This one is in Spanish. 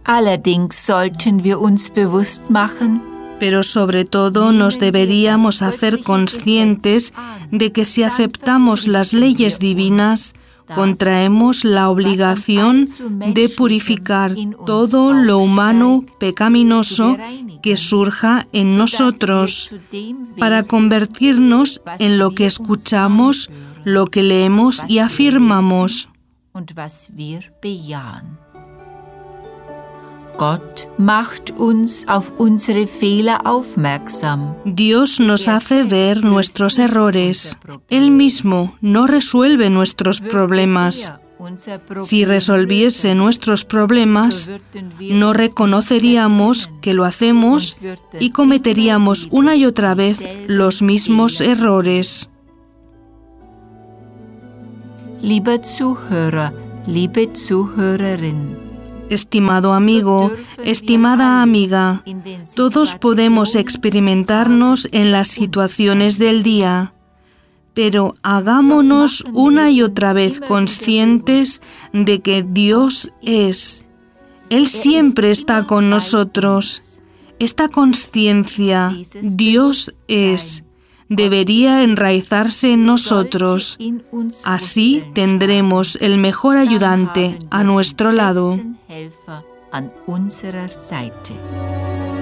Allerdings sollten wir uns bewusst machen, pero sobre todo nos deberíamos hacer conscientes de que si aceptamos las leyes divinas, contraemos la obligación de purificar todo lo humano pecaminoso que surja en nosotros, para convertirnos en lo que escuchamos, lo que leemos y afirmamos. Gott macht uns auf unsere Fehler aufmerksam. Dios nos hace ver nuestros errores. Él mismo no resuelve nuestros problemas. Si resolviese nuestros problemas, no reconoceríamos que lo hacemos y cometeríamos una y otra vez los mismos errores. Lieber Zuhörer, liebe Zuhörerin. Estimado amigo, estimada amiga, todos podemos experimentarnos en las situaciones del día, pero hagámonos una y otra vez conscientes de que Dios es. Él siempre está con nosotros. Esta conciencia, Dios es, debería enraizarse en nosotros. Así tendremos el mejor ayudante a nuestro lado. An unserer Seite.